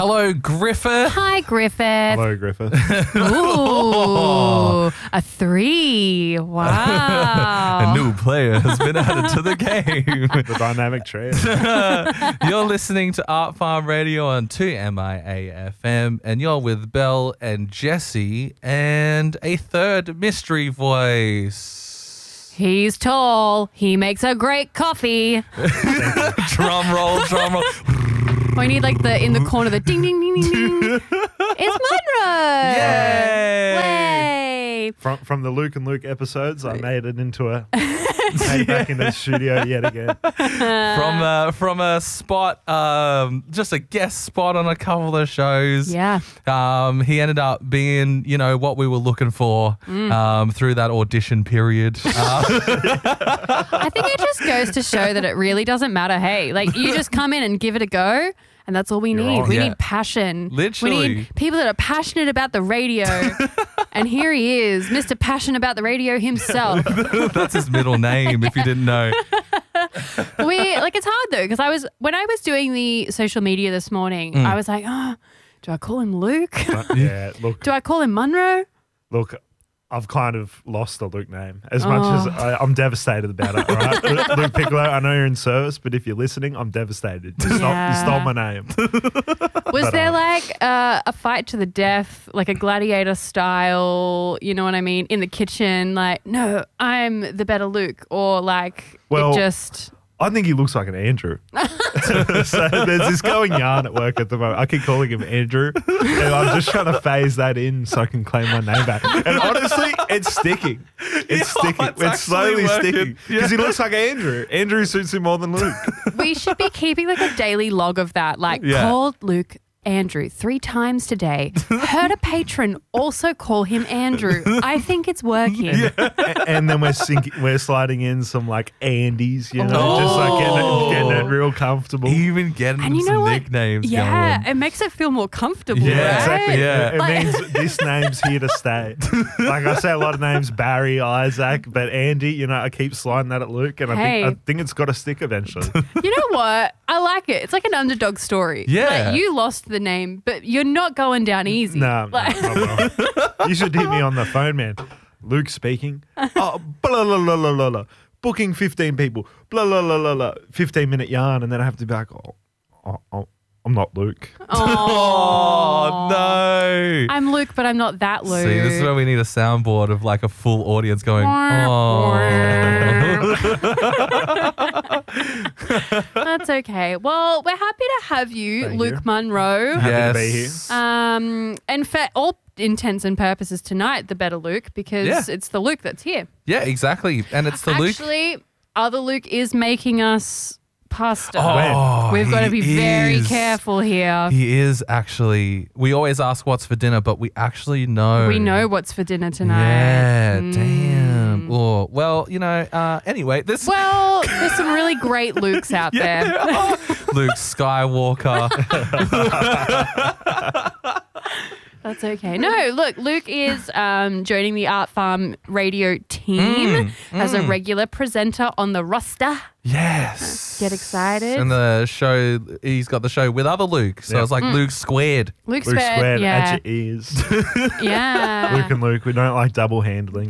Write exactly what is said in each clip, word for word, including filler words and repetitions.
Hello, Griffith. Hi, Griffith. Hello, Griffith. Ooh, a three. Wow. A new player has been added to the game. The dynamic trio. You're listening to Art Farm Radio on two M I A F M, and you're with Belle and Jesse and a third mystery voice. He's tall. He makes a great coffee. Drum roll, drum roll. We need like the in the corner the ding ding ding ding ding. It's Monroe. Yay! Way. From from the Luke and Luke episodes, I made it into a made it back into the studio yet again. From uh, from a spot, um, just a guest spot on a couple of shows. Yeah. Um, he ended up being, you know, what we were looking for Mm. um, through that audition period. Uh, I think it just goes to show that it really doesn't matter. Hey, like you just come in and give it a go. And that's all we You're need. on. We Yeah. need passion. Literally. We need people that are passionate about the radio. And here he is, Mister Passion about the radio himself. that's his middle name, if you didn't know. We like it's hard though, because I was when I was doing the social media this morning, Mm. I was like, oh, do I call him Luke? But, yeah, look, Do I call him Monroe? look. I've kind of lost the Luke name as much as Oh. I, I'm devastated about it. All right, Lu- Luke Piccolo. I know you're in service, but if you're listening, I'm devastated. You, stole, Yeah. you stole my name. Was But, there um, like uh, a fight to the death, like a gladiator style, you know what I mean, in the kitchen? Like, no, I'm the better Luke, or like Well, it just. I think he looks like an Andrew. So there's this going yarn at work at the moment. I keep calling him Andrew, and I'm just trying to phase that in so I can claim my name back. And honestly, it's sticking. It's Yeah, sticking. it's It's, slowly actually working. sticking because he looks like Andrew. Andrew suits him more than Luke. We should be keeping like a daily log of that. Like, Yeah. called Luke Andrew three times today. Heard a patron also call him Andrew. I think it's working. A- and then we're sinking, we're sliding in some like Andes, you know, just like getting it, getting it real comfortable. Even getting And you know some what? nicknames Yeah, going. it makes it feel more comfortable, Yeah, right? Exactly. Yeah. It, it Like- means this name's here to stay. Like I say a lot of names, Barry, Isaac, but Andy, you know, I keep sliding that at Luke, and I Hey. think I think it's got to stick eventually. You know what? I like it. It's like an underdog story. Yeah. Like, you lost the name, but you're not going down easy. No, Like- no, no, no. You should hit me on the phone, man. Luke speaking. Oh, blah, blah, blah, blah, blah, blah. Booking fifteen people. Blah, blah, blah, blah, blah. fifteen minute yarn, and then I have to be like, oh, oh, oh I'm not Luke. Oh, no. I'm Luke, but I'm not that Luke. See, this is where we need a soundboard of like a full audience going, oh. That's okay. Well, we're happy to have you, Thank Luke you. Monroe. Happy yes. to be here. Um, and for all intents and purposes tonight, the better Luke, because Yeah. it's the Luke that's here. Yeah, exactly. And it's the Luke. Actually, other Luke is making us pasta. Oh, We've got to he be very is. careful here. He is actually, we always ask what's for dinner, but we actually know. We know what's for dinner tonight. Yeah, Mm. damn. Oh, well, you know, uh, anyway, this Well, there's some really great Lukes out yeah. there. Oh, Luke Skywalker. That's okay. No, look, Luke is um, joining the Art Farm radio team Mm, as a mm. regular presenter on the roster. Yes. Get excited. And the show, he's got the show with other Luke. So Yeah. it's like Luke squared. Luke, Luke Squared, squared yeah, at your ears. yeah. Luke and Luke, we don't like double handling.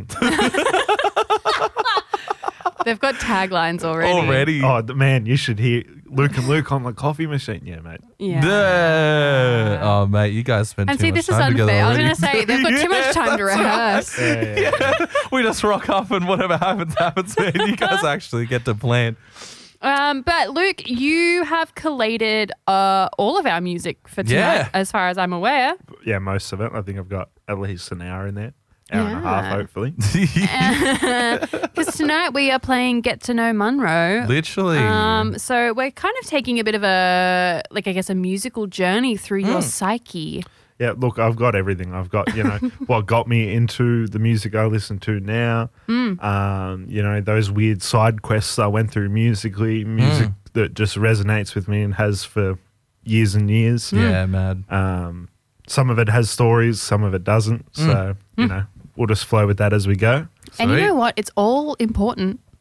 They've got taglines already. Already. Oh, th- man, you should hear Luke and Luke on the coffee machine. Yeah, mate. Yeah. Duh. Oh, mate, you guys spend And too see, much this is time together unfair. I was already. going to say they've got too much time to rehearse. Yeah, yeah, yeah. We just rock up and whatever happens, happens, man. You guys actually get to plan. Um, but Luke, you have collated uh, all of our music for tonight, Yeah. as far as I'm aware. Yeah, most of it. I think I've got at least an hour in there. Hour and a half, Yeah. hopefully. Because tonight we are playing Get to Know Monroe. Literally. Um, so we're kind of taking a bit of a, like, I guess, a musical journey through your psyche. Yeah, look, I've got everything. I've got, you know, what got me into the music I listen to now. Um, you know, those weird side quests I went through musically, music that just resonates with me and has for years and years. yeah, mad. Um, some of it has stories, some of it doesn't. So, you know, we'll just flow with that as we go. And you Sweet. know what? It's all important.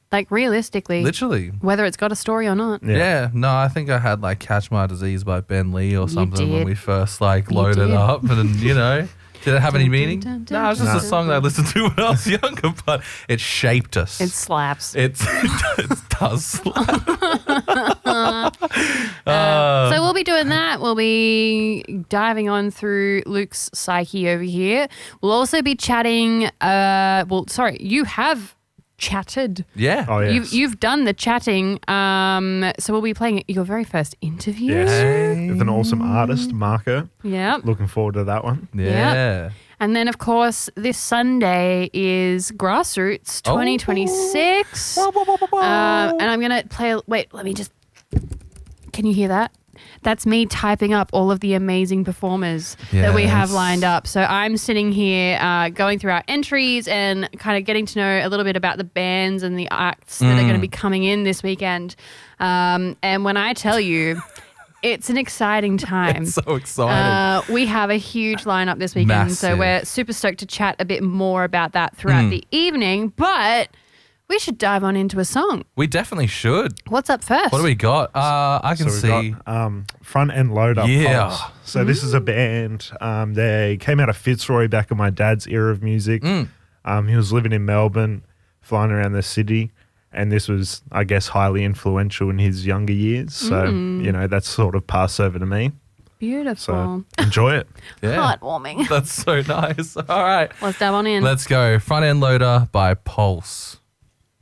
Like realistically, Literally. whether it's got a story or not. Yeah. Yeah. No, I think I had like Catch My Disease by Ben Lee or something when did. we first like You loaded did. up. And, you know, did it have any Dun, dun, meaning? dun, No, it was just dun, a dun, song that I dun. listened to when I was younger, but it shaped us. It slaps. It's, it does slap. Uh, So we'll be doing that. We'll be diving on through Luke's psyche over here. We'll also be chatting. Uh, well, sorry, you have chatted. yeah. Oh, yes. You've you've done the chatting. Um, so we'll be playing your very first interview. Yes. Hey. With an awesome artist, Marco. Yeah. Looking forward to that one. Yeah. And then, of course, this Sunday is Grassroots Oh. twenty twenty-six. Um, and I'm going to play. Wait, let me just. Can you hear that? That's me typing up all of the amazing performers that we have Yes. lined up. So I'm sitting here uh, going through our entries and kind of getting to know a little bit about the bands and the acts that are going to be coming in this weekend. Um, and when I tell you, it's an exciting time. It's so exciting. Uh, we have a huge lineup this weekend, so Massive. we're super stoked to chat a bit more about that throughout Mm. the evening. But we should dive on into a song. we definitely should. What's up first? What do we got? Uh, I can So see. we've got um, Front End Loader Yeah. Pulse. So this is a band. Um, they came out of Fitzroy back in my dad's era of music. Mm. Um, he was living in Melbourne, flying around the city. And this was, I guess, highly influential in his younger years. So, you know, that's sort of passed over to me. Beautiful. So enjoy it. Yeah. Heartwarming. That's so nice. All right. Let's dive on in. Let's go. Front End Loader by Pulse.